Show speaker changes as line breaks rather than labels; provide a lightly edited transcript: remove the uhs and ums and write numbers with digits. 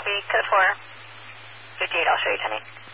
copy, code 4, 58, I'll show you 10-8.